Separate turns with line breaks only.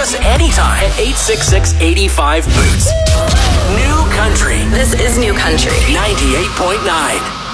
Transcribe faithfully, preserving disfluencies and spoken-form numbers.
us anytime at eight six six, eight five, boots. New Country.
This is New Country.
ninety-eight point nine.